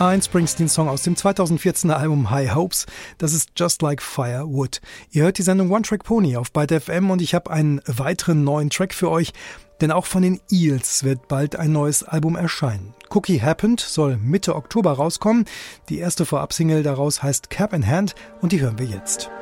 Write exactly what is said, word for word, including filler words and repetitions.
Ein Springsteen-Song aus dem zweitausendvierzehner Album High Hopes. Das ist Just Like Firewood. Ihr hört die Sendung One Track Pony auf Byte F M und ich habe einen weiteren neuen Track für euch, denn auch von den Eels wird bald ein neues Album erscheinen. Cookie Happened soll Mitte Oktober rauskommen. Die erste Vorabsingle daraus heißt Cap in Hand und die hören wir jetzt.